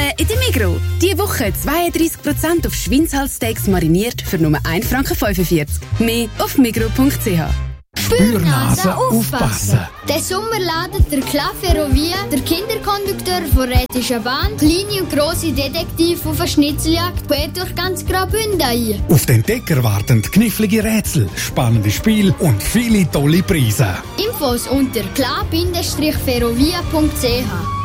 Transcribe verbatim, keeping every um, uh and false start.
Ferien in der Migros. Diese Woche zweiunddreissig Prozent auf Schweinshalssteaks mariniert für nur ein Franken fünfundvierzig. Mehr auf migros punkt c h. Spürnase aufpassen. Den Sommer ladet der Club Ferrovia, der Kinderkondukteur von Rätischer Bahn, kleine und grosse Detektive auf eine Schnitzeljagd quer durch ganz Graubünden ein. Auf den Entdecker warten knifflige Rätsel, spannende Spiele und viele tolle Preise. Infos unter club Bindestrich ferrovia punkt c h.